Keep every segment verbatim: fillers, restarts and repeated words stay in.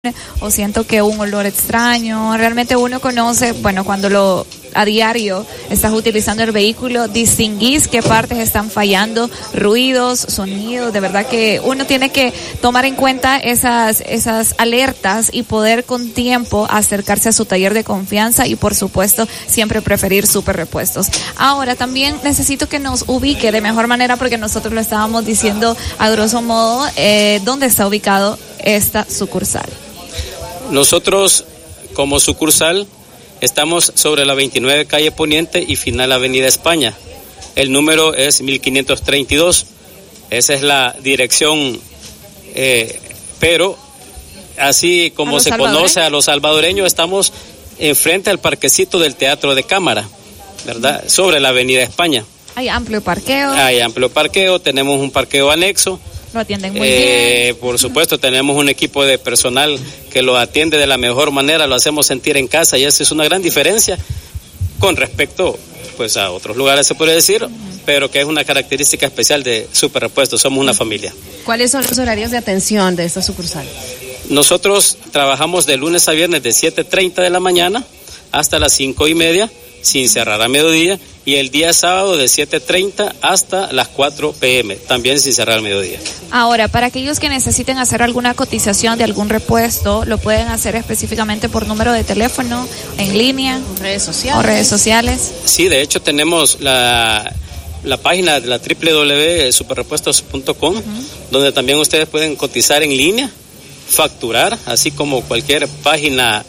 o siento que un olor extraño. Realmente uno conoce, bueno, cuando lo a diario estás utilizando el vehículo, distinguís qué partes están fallando, ruidos, sonidos. De verdad que uno tiene que tomar en cuenta esas esas alertas y poder con tiempo acercarse a su taller de confianza y por supuesto siempre preferir Super Repuestos. Ahora también necesito que nos ubique de mejor manera, porque nosotros lo estábamos diciendo a grosso modo, eh, ¿dónde está ubicado esta sucursal? Nosotros, como sucursal, estamos sobre la veintinueve calle Poniente y final Avenida España. El número es mil quinientos treinta y dos. Esa es la dirección, eh, pero así como se conoce a los salvadoreños, estamos enfrente al parquecito del Teatro de Cámara, ¿verdad? Sobre la Avenida España. Hay amplio parqueo. Hay amplio parqueo, tenemos un parqueo anexo. Lo atienden muy eh, bien. Por supuesto, tenemos un equipo de personal que lo atiende de la mejor manera, lo hacemos sentir en casa y esa es una gran diferencia con respecto pues a otros lugares, se puede decir, pero que es una característica especial de Super Repuestos, somos una familia. ¿Cuáles son los horarios de atención de esta sucursal? Nosotros trabajamos de lunes a viernes de siete treinta de la mañana hasta las cinco y media, sin cerrar a mediodía, y el día sábado de siete treinta hasta las cuatro pm, también sin cerrar al mediodía. Ahora, para aquellos que necesiten hacer alguna cotización de algún repuesto, lo pueden hacer específicamente por número de teléfono, en línea, redes sociales. O redes sociales. Sí, de hecho tenemos la, la página de la doble u doble u doble u punto super repuestos punto com, uh-huh. donde también ustedes pueden cotizar en línea, facturar, así como cualquier página.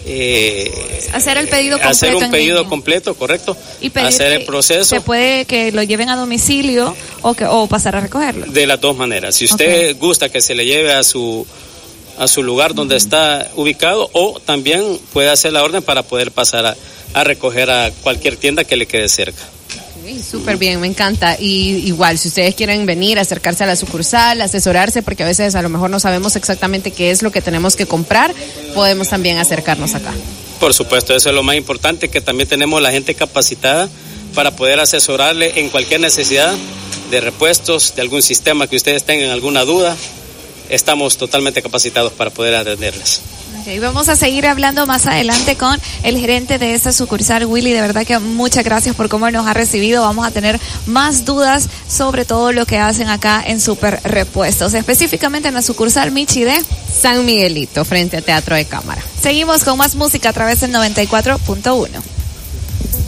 Eh, hacer el pedido completo, hacer un pedido línea. completo, correcto, y pedir hacer el proceso. Se puede que lo lleven a domicilio o que o pasar a recogerlo. De las dos maneras. Si usted okay. gusta que se le lleve a su a su lugar donde uh-huh. está ubicado, o también puede hacer la orden para poder pasar a, a recoger a cualquier tienda que le quede cerca. Súper bien, me encanta. Y igual, si ustedes quieren venir, acercarse a la sucursal, asesorarse, porque a veces a lo mejor no sabemos exactamente qué es lo que tenemos que comprar, podemos también acercarnos acá. Por supuesto, eso es lo más importante, que también tenemos la gente capacitada para poder asesorarle en cualquier necesidad de repuestos, de algún sistema que ustedes tengan alguna duda. Estamos totalmente capacitados para poder atenderles. Okay, vamos a seguir hablando más adelante con el gerente de esta sucursal, Willy. De verdad que muchas gracias por cómo nos ha recibido. Vamos a tener más dudas sobre todo lo que hacen acá en Super Repuestos, específicamente en la sucursal Michi de San Miguelito, frente al Teatro de Cámara. Seguimos con más música a través del noventa y cuatro punto uno.